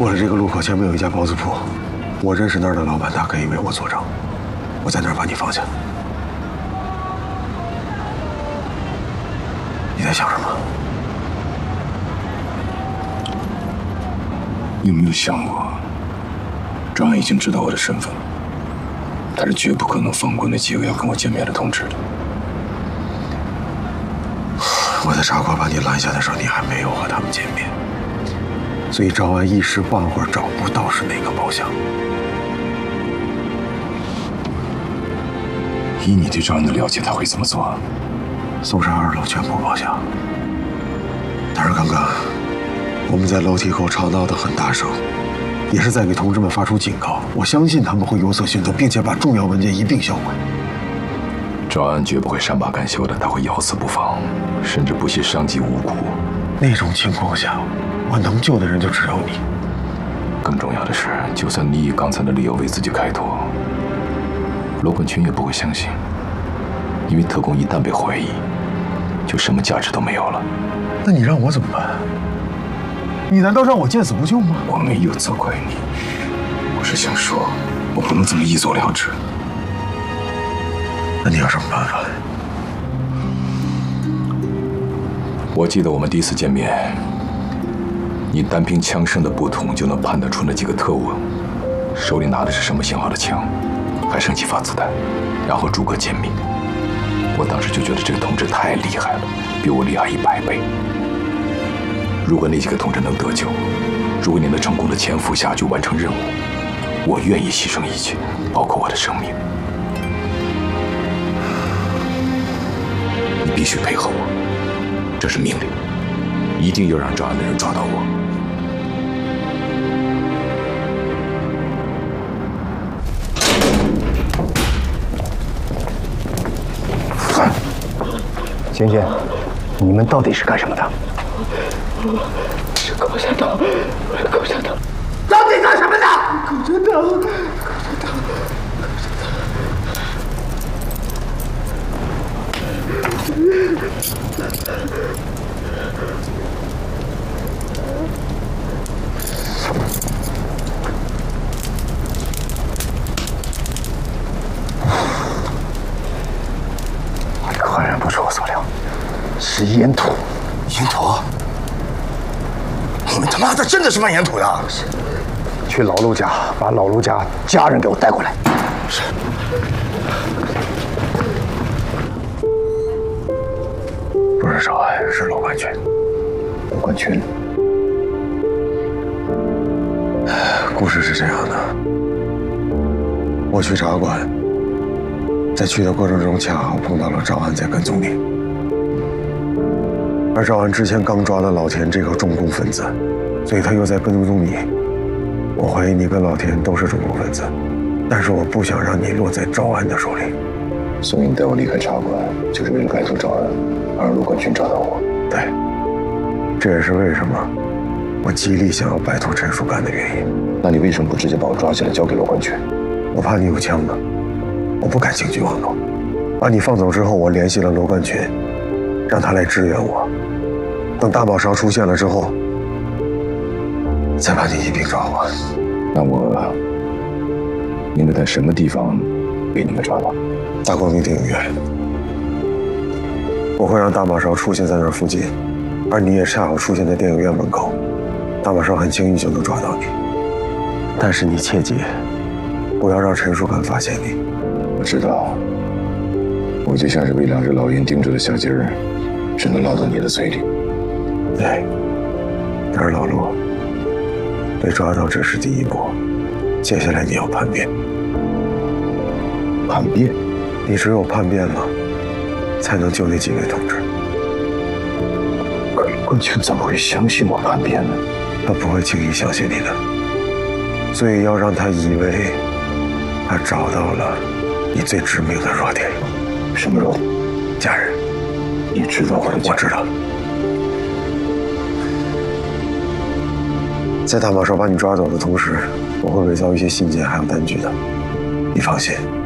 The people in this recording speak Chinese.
过了这个路口，前面有一家包子铺，我认识那儿的老板，他可以为我作证。我在那儿把你放下。你在想什么？ 你有没有想过，赵安已经知道我的身份，他是绝不可能放过那几个要跟我见面的同志的。 我在茶馆把你拦下的时候，你还没有和他们见面，所以赵安一时半会儿找不到是哪个包厢。 以你对赵安的了解，他会怎么做？ 搜查2楼全部包厢。但是刚刚我们在楼梯口吵闹得很大声，也是在给同志们发出警告。我相信他们会有所行动，并且把重要文件一并销毁。 赵安绝不会善罢甘休的，他会咬死不放，甚至不惜伤及无辜。 那种情况下，我能救的人就只有你。 更重要的是，就算你以刚才的理由为自己开脱，罗冠群也不会相信，因为特工一旦被怀疑，就什么价值都没有了。 那你让我怎么办？你难道让我见死不救吗？ 我没有责怪你，我是想说，我不能这么一走了之。 那你有什么办法？ 我记得我们第一次见面，你单凭枪声的不同就能判断出那几个特务手里拿的是什么型号的枪，还剩几发子弹，然后逐个歼灭。我当时就觉得这个同志太厉害了，比我厉害100倍。如果那几个同志能得救，如果你能成功的潜伏下去完成任务，我愿意牺牲一切，包括我的生命。你必须配合我，这是命令，一定要让赵安的人抓到我。 萱萱，你们到底是干什么的？ 是共产党，共产党。 到底干什么的？ 共产党，共产党。 果然不出我所料，是烟土。 烟土？你们他妈的真的是卖烟土的？ 去老陆家，把老陆家家人给我带过来。 是。 不是赵安，是罗冠群。 罗冠群。 故事是这样的，我去茶馆，在去的过程中恰好碰到了赵安在跟踪你，而赵安之前刚抓了老田这个中共分子，所以他又在跟踪你。我怀疑你跟老田都是中共分子，但是我不想让你落在赵安的手里。 所以你带我离开茶馆，就是为了赶走赵安，而让罗冠群找到我。 对，这也是为什么我极力想要摆脱陈树干的原因。 那你为什么不直接把我抓起来交给罗冠群？ 我怕你有枪呢，我不敢轻举妄动。把你放走之后，我联系了罗冠群，让他来支援我。等大宝勺出现了之后，再把你一并抓获。 那我应该在什么地方被你们抓到？ 大光明电影院。我会让大马勺出现在那附近，而你也恰好出现在电影院门口。大马勺很轻易就能抓到你，但是你切记，不要让陈树干发现你。 我知道，我就像是被2只老鹰盯住的小鸡儿，只能落到你的嘴里。 对，但是老陆，被抓到只是第一步，接下来你要叛变。 叛变？ 你只有叛变了，才能救那几位同志。 可罗冠群怎么会相信我叛变呢？ 他不会轻易相信你的，所以要让他以为他找到了你最致命的弱点。 什么弱点？ 家人。 你知道我的家人？ 我知道。在大马勺把你抓走的同时，我会伪造一些信件还有单据的，你放心。